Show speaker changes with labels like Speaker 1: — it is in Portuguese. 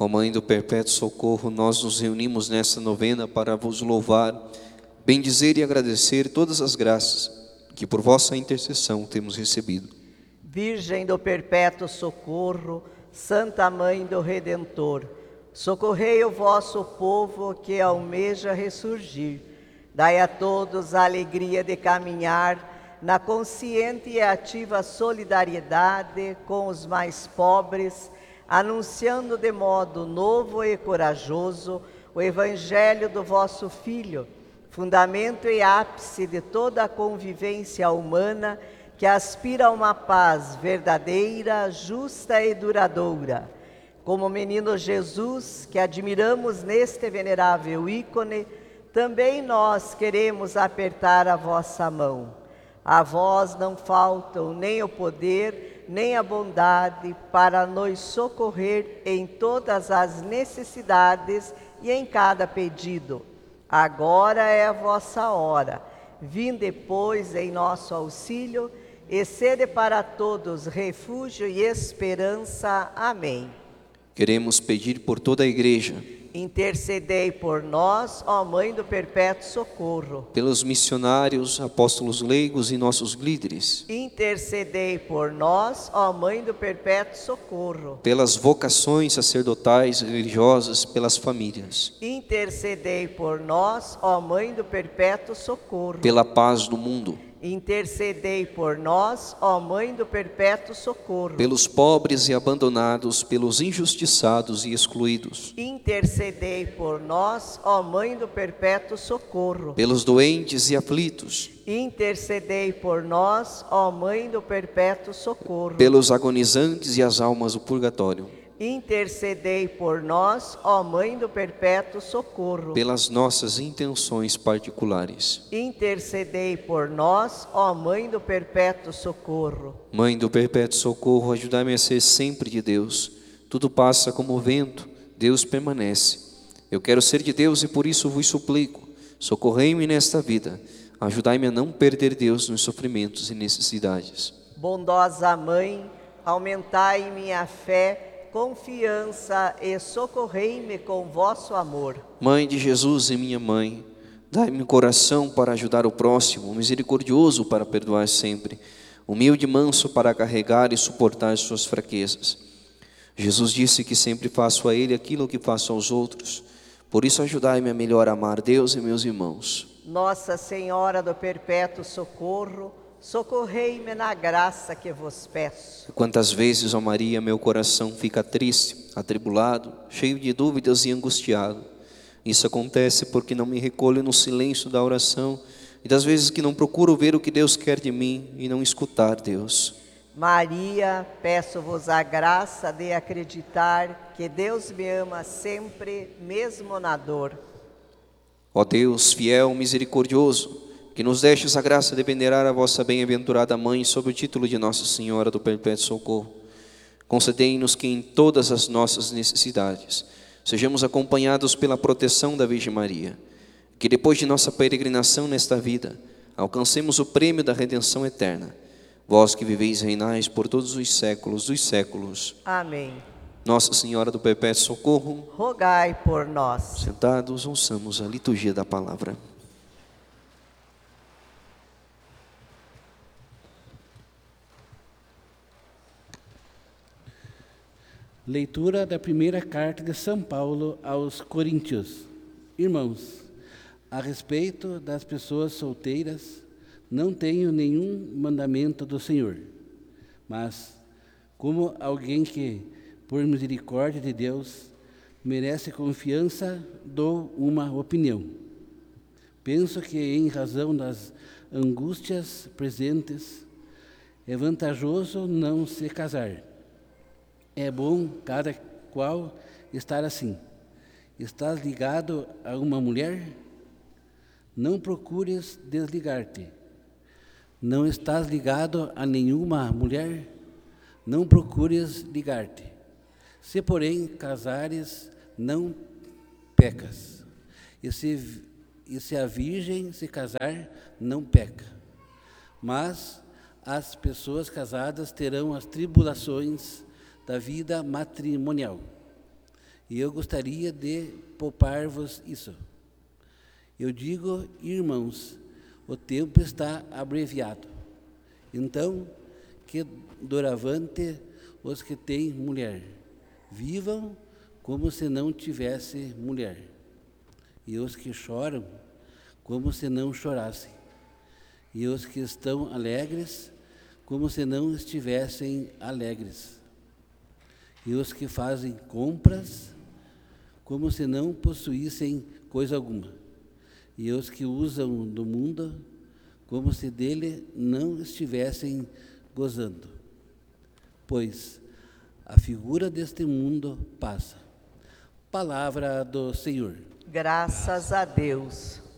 Speaker 1: Ó Mãe do Perpétuo Socorro, nós nos reunimos nesta novena para vos louvar, bendizer e agradecer todas as graças que por vossa intercessão temos recebido.
Speaker 2: Virgem do Perpétuo Socorro, Santa Mãe do Redentor, socorrei o vosso povo que almeja ressurgir. Dai a todos a alegria de caminhar na consciente e ativa solidariedade com os mais pobres, anunciando de modo novo e corajoso o Evangelho do vosso Filho, fundamento e ápice de toda a convivência humana que aspira a uma paz verdadeira, justa e duradoura. Como o menino Jesus, que admiramos neste venerável ícone, também nós queremos apertar a vossa mão. A vós não faltam nem o poder, nem a bondade para nos socorrer em todas as necessidades e em cada pedido. Agora é a vossa hora. Vinde, pois, em nosso auxílio, e sede para todos refúgio e esperança. Amém.
Speaker 1: Queremos pedir por toda a Igreja,
Speaker 2: Intercedei por nós, ó Mãe do Perpétuo Socorro.
Speaker 1: pelos missionários, apóstolos leigos e nossos líderes,
Speaker 2: Intercedei por nós, ó Mãe do Perpétuo Socorro.
Speaker 1: pelas vocações sacerdotais e religiosas, pelas famílias,
Speaker 2: Intercedei por nós, ó Mãe do Perpétuo Socorro.
Speaker 1: pela paz do mundo,
Speaker 2: Intercedei por nós, ó Mãe do Perpétuo Socorro.
Speaker 1: pelos pobres e abandonados, pelos injustiçados e excluídos,
Speaker 2: Intercedei por nós, ó Mãe do Perpétuo Socorro.
Speaker 1: pelos doentes e aflitos,
Speaker 2: Intercedei por nós, ó Mãe do Perpétuo Socorro.
Speaker 1: pelos agonizantes e as almas do purgatório,
Speaker 2: Intercedei por nós, ó Mãe do Perpétuo Socorro.
Speaker 1: pelas nossas intenções particulares.
Speaker 2: Intercedei por nós, ó Mãe do Perpétuo Socorro.
Speaker 1: Mãe do Perpétuo Socorro, ajudai-me a ser sempre de Deus. Tudo passa como o vento, Deus permanece. Eu quero ser de Deus e por isso vos suplico. Socorrei-me nesta vida. Ajudai-me a não perder Deus nos sofrimentos e necessidades.
Speaker 2: Bondosa Mãe, aumentai minha fé, confiança e socorrei-me com vosso amor.
Speaker 1: Mãe de Jesus e minha mãe, dai-me um coração para ajudar o próximo, misericordioso para perdoar sempre, humilde e manso para carregar e suportar suas fraquezas. Jesus disse que sempre faço a Ele aquilo que faço aos outros. Por isso ajudai-me a melhor amar Deus e meus irmãos.
Speaker 2: Nossa Senhora do Perpétuo Socorro, socorrei-me na graça que vos peço.
Speaker 1: Quantas vezes, ó Maria, meu coração fica triste, atribulado, cheio de dúvidas e angustiado. Isso acontece porque não me recolho no silêncio da oração e das vezes que não procuro ver o que Deus quer de mim e não escutar Deus.
Speaker 2: Maria, peço-vos a graça de acreditar que Deus me ama sempre, mesmo na dor.
Speaker 1: Ó Deus, fiel, misericordioso, que nos deixes a graça de venerar a vossa bem-aventurada Mãe sob o título de Nossa Senhora do Perpétuo Socorro. Concedei-nos que em todas as nossas necessidades sejamos acompanhados pela proteção da Virgem Maria, que depois de nossa peregrinação nesta vida, alcancemos o prêmio da redenção eterna. Vós que viveis e reinais por todos os séculos dos séculos.
Speaker 2: Amém.
Speaker 1: Nossa Senhora do Perpétuo Socorro,
Speaker 2: Rogai por nós.
Speaker 1: sentados, ouçamos a liturgia da palavra.
Speaker 3: Leitura da primeira carta de São Paulo aos Coríntios. Irmãos, a respeito das pessoas solteiras, não tenho nenhum mandamento do Senhor, mas como alguém que, por misericórdia de Deus, merece confiança, dou uma opinião. Penso que, em razão das angústias presentes, é vantajoso não se casar. É bom cada qual estar assim. Estás ligado a uma mulher? Não procures desligar-te. Não estás ligado a nenhuma mulher? Não procures ligar-te. Se, porém, casares, não pecas. E se a virgem se casar, não peca. Mas as pessoas casadas terão as tribulações da vida matrimonial. E eu gostaria de poupar-vos isso. Eu digo, irmãos, o tempo está abreviado. Então, que doravante os que têm mulher, vivam como se não tivesse mulher. E os que choram, como se não chorassem. E os que estão alegres, como se não estivessem alegres. E os que fazem compras, como se não possuíssem coisa alguma. E os que usam do mundo, como se dele não estivessem gozando. Pois a figura deste mundo passa. Palavra do Senhor.
Speaker 2: Graças a Deus.